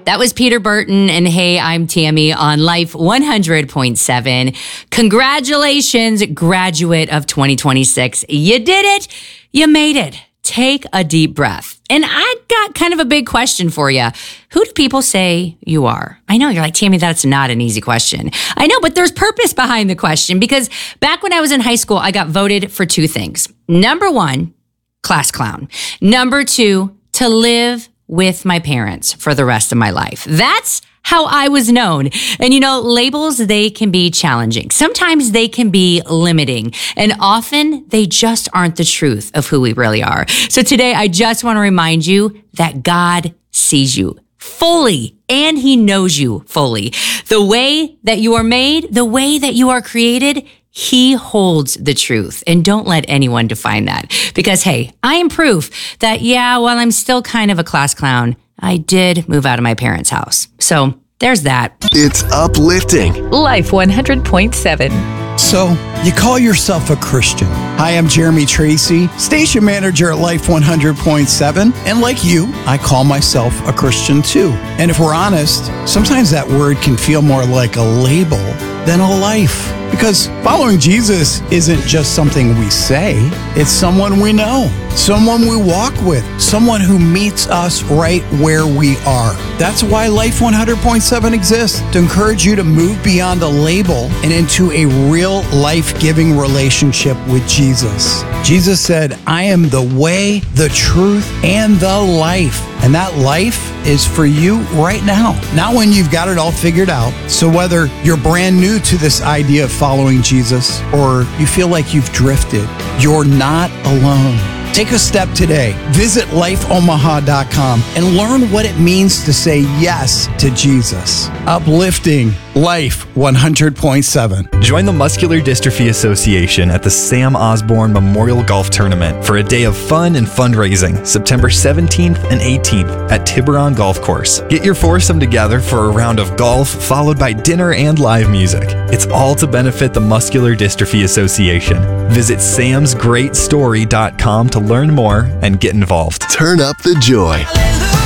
That was Peter Burton, and hey, I'm Tammy on Life 100.7. Congratulations, graduate of 2026. You did it. You made it. Take a deep breath. And I got kind of a big question for you. Who do people say you are? I know you're like, Tammy, that's not an easy question. I know, but there's purpose behind the question, because back when I was in high school, I got voted for two things. Number one, class clown. Number two, to live with my parents for the rest of my life. That's how I was known. And labels, they can be challenging. Sometimes they can be limiting, and often they just aren't the truth of who we really are. So today, I just want to remind you that God sees you fully, and He knows you fully. The way that you are made, the way that you are created, He holds the truth, and don't let anyone define that. Because, hey, I am proof that, while I'm still kind of a class clown, I did move out of my parents' house. So there's that. It's uplifting. Life 100.7. So, you call yourself a Christian. Hi, I'm Jeremy Tracy, station manager at Life 100.7. And like you, I call myself a Christian too. And if we're honest, sometimes that word can feel more like a label than a life. Because following Jesus isn't just something we say, it's someone we know, someone we walk with, someone who meets us right where we are. That's why Life 100.7 exists, to encourage you to move beyond a label and into a real life-giving relationship with Jesus. Jesus said, I am the way, the truth, and the life. And that life is for you right now, not when you've got it all figured out. So whether you're brand new to this idea of following Jesus, or you feel like you've drifted, you're not alone. Take a step today. Visit lifeomaha.com and learn what it means to say yes to Jesus. Uplifting Life 100.7. Join the Muscular Dystrophy Association at the Sam Osborne Memorial Golf Tournament for a day of fun and fundraising, September 17th and 18th at Tiburon Golf Course. Get your foursome together for a round of golf, followed by dinner and live music. It's all to benefit the Muscular Dystrophy Association. Visit samsgreatstory.com to learn more and get involved. Turn up the joy.